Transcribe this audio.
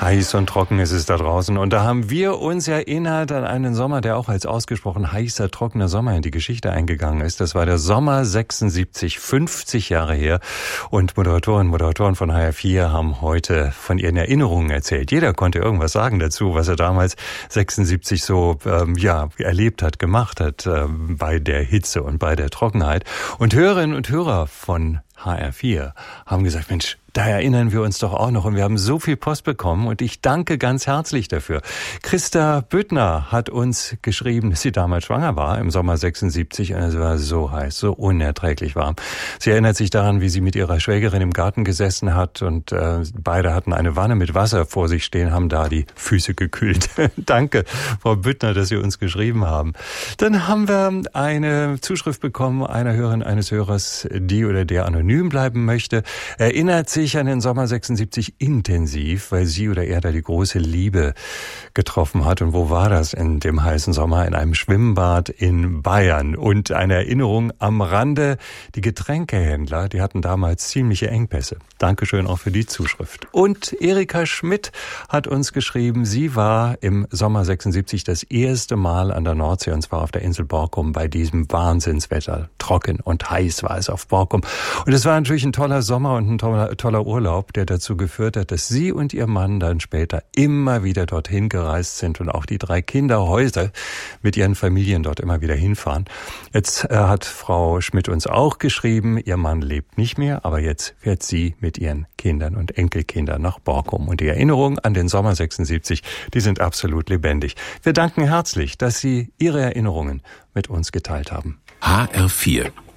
Heiß und trocken ist es da draußen. Und da haben wir uns erinnert an einen Sommer, der auch als ausgesprochen heißer, trockener Sommer in die Geschichte eingegangen ist. Das war der Sommer 76, 50 Jahre her. Und Moderatorinnen und Moderatoren von HR4 haben heute von ihren Erinnerungen erzählt. Jeder konnte irgendwas sagen dazu, was er damals 76 so erlebt hat, gemacht hat bei der Hitze und bei der Trockenheit. Und Hörerinnen und Hörer von HR4 haben gesagt, Mensch, da erinnern wir uns doch auch noch, und wir haben so viel Post bekommen und ich danke ganz herzlich dafür. Christa Büttner hat uns geschrieben, dass sie damals schwanger war im Sommer 76 und es war so heiß, so unerträglich warm. Sie erinnert sich daran, wie sie mit ihrer Schwägerin im Garten gesessen hat und beide hatten eine Wanne mit Wasser vor sich stehen, haben da die Füße gekühlt. Danke, Frau Büttner, dass Sie uns geschrieben haben. Dann haben wir eine Zuschrift bekommen, einer Hörerin, eines Hörers, die oder der anonym bleiben möchte, erinnert sich an den Sommer 76 intensiv, weil sie oder er da die große Liebe getroffen hat. Und wo war das in dem heißen Sommer? In einem Schwimmbad in Bayern. Und eine Erinnerung am Rande, die Getränkehändler, die hatten damals ziemliche Engpässe. Dankeschön auch für die Zuschrift. Und Erika Schmidt hat uns geschrieben, sie war im Sommer 76 das erste Mal an der Nordsee, und zwar auf der Insel Borkum bei diesem Wahnsinnswetter. Trocken und heiß war es auf Borkum. Und es war natürlich ein toller Sommer und ein toller Urlaub, der dazu geführt hat, dass sie und ihr Mann dann später immer wieder dorthin gereist sind und auch die 3 Kinder heute mit ihren Familien dort immer wieder hinfahren. Jetzt hat Frau Schmidt uns auch geschrieben, ihr Mann lebt nicht mehr, aber jetzt fährt sie mit ihren Kindern und Enkelkindern nach Borkum. Und die Erinnerungen an den Sommer 76, die sind absolut lebendig. Wir danken herzlich, dass Sie Ihre Erinnerungen mit uns geteilt haben. HR4